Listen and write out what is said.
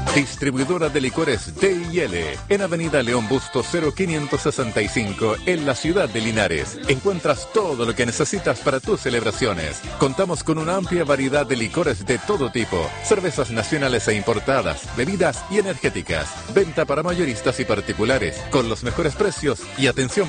Distribuidora de licores D&L, en Avenida León Bustos 0565, en la ciudad de Linares. Encuentras todo lo que necesitas para tus celebraciones. Contamos con una amplia variedad de licores de todo tipo, cervezas nacionales e importadas, bebidas y energéticas. Venta para mayoristas y particulares, con los mejores precios y atención